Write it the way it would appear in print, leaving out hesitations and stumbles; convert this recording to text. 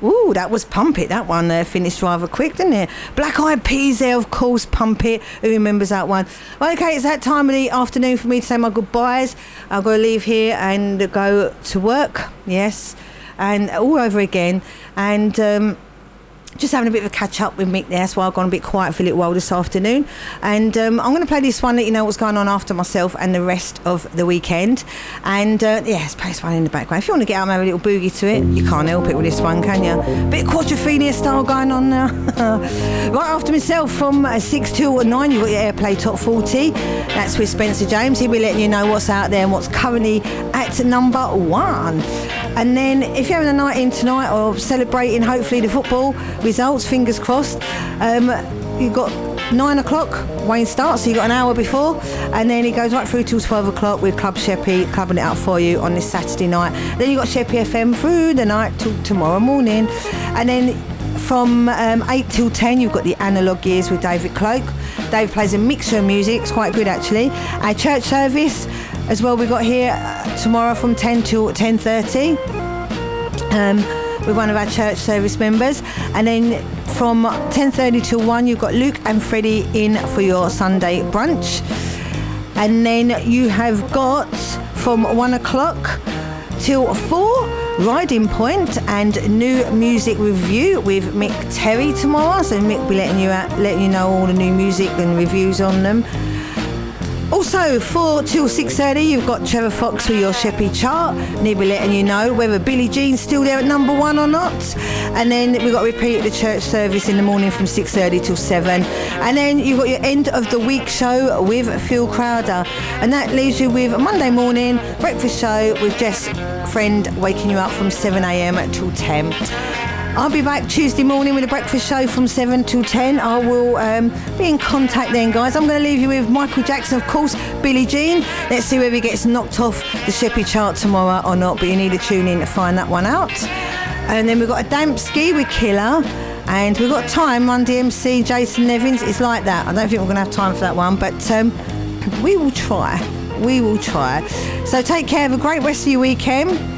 Ooh, that was Pump It. That one finished rather quick, didn't it? Black Eyed Peas there, of course, Pump It. Who remembers that one? Well, okay, it's that time of the afternoon for me to say my goodbyes. I've got to leave here and go to work, yes, and all over again. And just having a bit of a catch up with Mick there, that's why I've gone a bit quiet for a little while this afternoon. And I'm going to play this one, let you know what's going on after myself and the rest of the weekend. And let's play this one in the background. If you want to get out and have a little boogie to it, you can't help it with this one, can you? Bit of Quadrophenia style going on now. Right after myself from 6 till 9, you've got your Airplay Top 40. That's with Spencer James. He'll be letting you know what's out there and what's currently at number 1. And then if you're having a night in tonight or celebrating hopefully the football results, fingers crossed, you've got 9 o'clock Wayne starts, so you've got an hour before, and then it goes right through till 12 o'clock with Club Sheppy clubbing it up for you on this Saturday night. Then you've got Sheppy FM through the night till tomorrow morning, and then from 8 till 10 you've got the Analog Years with David Cloak. Dave plays a mixture of music, it's quite good actually. Our church service as well we got here tomorrow from 10 till 10:30 with one of our church service members. And then from 10:30 till 1 you've got Luke and Freddie in for your Sunday brunch. And then you have got from 1 o'clock till 4 Riding Point and new music review with Mick Terry tomorrow. So Mick will be letting you know all the new music and reviews on them. Also, 4 till 6:30, you've got Trevor Fox with your Sheppy chart, and he'll be letting you know whether Billie Jean's still there at number 1 or not. And then we've got to repeat the church service in the morning from 6:30 till 7. And then you've got your end of the week show with Phil Crowder, and that leaves you with a Monday morning breakfast show with Jess Friend waking you up from 7 a.m. till 10. I'll be back Tuesday morning with a breakfast show from 7 till 10. I will be in contact then, guys. I'm going to leave you with Michael Jackson, of course, Billie Jean. Let's see whether he gets knocked off the Sheppy chart tomorrow or not, but you need to tune in to find that one out. And then we've got a Dambski with Killer. And we've got time, Run DMC, Jason Nevins. It's like that. I don't think we're going to have time for that one, but we will try. We will try. So take care. Have a great rest of your weekend.